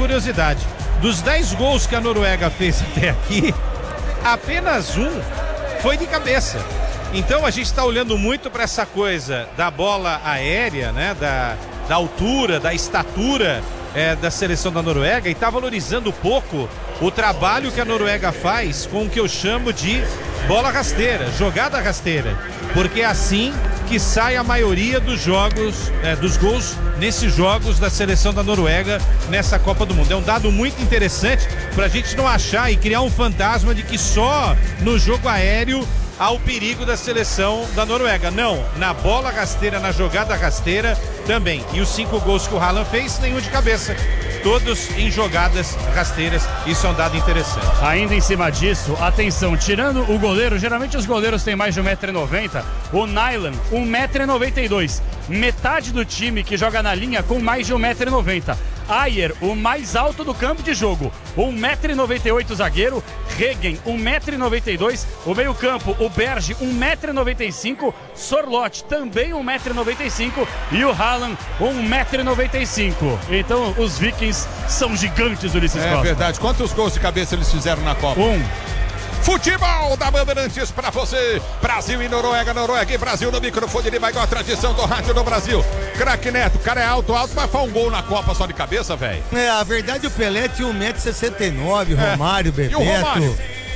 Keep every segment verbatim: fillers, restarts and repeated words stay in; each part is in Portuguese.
curiosidade. Dos dez gols que a Noruega fez até aqui, apenas um foi de cabeça. Então a gente está olhando muito para essa coisa da bola aérea, né? Da, da altura, da estatura é, da seleção da Noruega, e está valorizando pouco o trabalho que a Noruega faz com o que eu chamo de bola rasteira, jogada rasteira, porque é assim que sai a maioria dos jogos, é, dos gols nesses jogos da seleção da Noruega nessa Copa do Mundo. É um dado muito interessante para a gente não achar e criar um fantasma de que só no jogo aéreo há o perigo da seleção da Noruega. Não, na bola rasteira, na jogada rasteira também. E os cinco gols que o Haaland fez, nenhum de cabeça. Todos em jogadas rasteiras. Isso é um dado interessante. Ainda em cima disso, atenção, tirando o goleiro, geralmente os goleiros têm mais de um metro e noventa, o Nyland, um metro e noventa e dois. Metade do time que joga na linha com mais de um metro e noventa. Ayer, o mais alto do campo de jogo, um metro e noventa e oito zagueiro. Regen, um metro e noventa e dois. O meio campo, o Berge, um metro e noventa e cinco. Sorloth, também um metro e noventa e cinco. E o Haaland, um metro e noventa e cinco. Então os Vikings são gigantes, Ulisses Costa. É verdade. Quantos gols de cabeça eles fizeram na Copa? Um. Futebol da Bandeirantes pra você. Brasil e Noruega, Noruega e Brasil no microfone de maior tradição do rádio do Brasil. Craque Neto, o cara é alto, alto, mas faz um gol na Copa só de cabeça, velho. É, a verdade, o Pelé tinha um metro e sessenta e nove, Romário, é. Bebeto, e o Romário?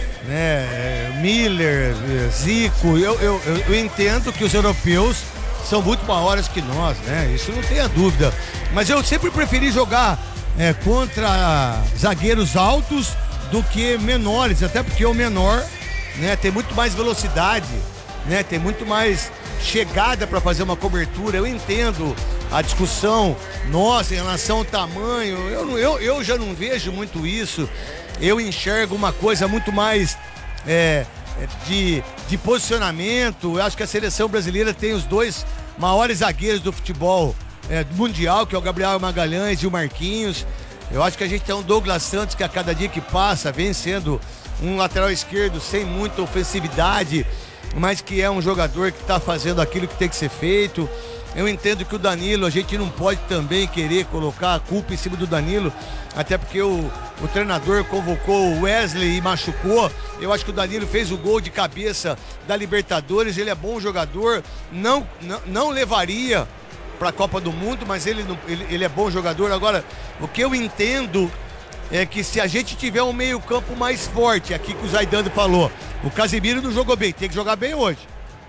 Né, Miller, Zico. Eu, eu, eu, eu entendo que os europeus são muito maiores que nós, né? Isso não tenha dúvida. Mas eu sempre preferi jogar é, contra zagueiros altos do que menores, até porque o menor, né, tem muito mais velocidade, né, tem muito mais chegada para fazer uma cobertura. Eu entendo a discussão nossa em relação ao tamanho. Eu, eu, eu já não vejo muito isso. Eu enxergo uma coisa muito mais é, de, de posicionamento. Eu acho que a seleção brasileira tem os dois maiores zagueiros do futebol é, mundial, que é o Gabriel Magalhães e o Marquinhos. Eu acho que a gente tem um Douglas Santos que a cada dia que passa vem sendo um lateral esquerdo sem muita ofensividade, mas que é um jogador que está fazendo aquilo que tem que ser feito. Eu entendo que o Danilo, a gente não pode também querer colocar a culpa em cima do Danilo, até porque o, o treinador convocou o Wesley e machucou. Eu acho que o Danilo fez o gol de cabeça da Libertadores, ele é bom jogador, não, não, não levaria para a Copa do Mundo, mas ele, ele, ele é bom jogador. Agora, o que eu entendo é que se a gente tiver um meio campo mais forte, aqui que o Zaidando falou, o Casemiro não jogou bem, tem que jogar bem hoje.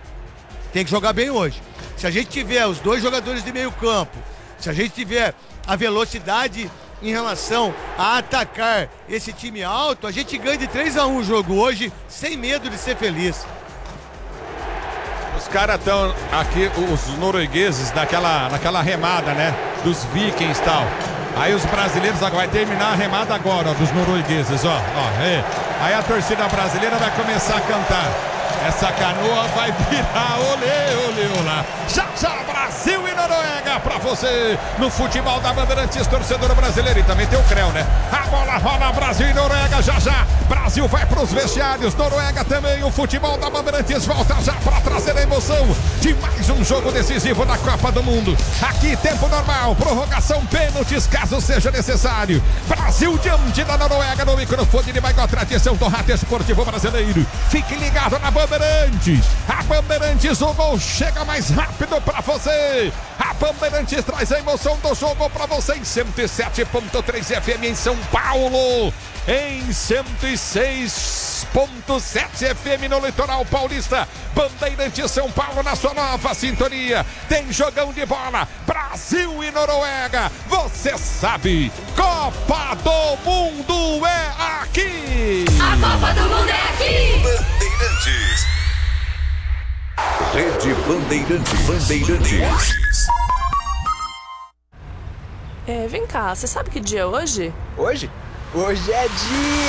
Tem que jogar bem hoje. Se a gente tiver os dois jogadores de meio campo, se a gente tiver a velocidade em relação a atacar esse time alto, a gente ganha de três a um o jogo hoje, sem medo de ser feliz. Os caras estão aqui, os noruegueses, naquela, naquela remada, né? Dos vikings e tal. Aí os brasileiros agora vai terminar a remada agora, ó, dos noruegueses, ó. ó é. Aí a torcida brasileira vai começar a cantar. Essa canoa vai virar olê, olê, olá. Já, já, Brasil e Noruega pra você no futebol da Bandeirantes, torcedor brasileiro. E também tem o Creu, né? A bola rola, Brasil e Noruega, já, já. Brasil vai pros vestiários, Noruega também. O futebol da Bandeirantes volta já pra trazer a emoção de mais um jogo decisivo na Copa do Mundo. Aqui, tempo normal, prorrogação, pênaltis, caso seja necessário. Brasil diante da Noruega no microfone de maior tradição do rádio esportivo brasileiro. Fique ligado na Bandeirantes. A Bandeirantes, o gol chega mais rápido pra você. A Bandeirantes traz a emoção do jogo pra você em cento e sete ponto três F M em São Paulo, em cento e seis ponto sete F M no litoral paulista. Bandeirantes São Paulo na sua nova sintonia. Tem jogão de bola, Brasil e Noruega. Você sabe, Copa do Mundo é aqui. A Copa do Mundo é aqui. Bandeirantes. Rede Bandeirantes. Bandeirantes. É, vem cá, você sabe que dia é hoje? Hoje? Hoje é dia...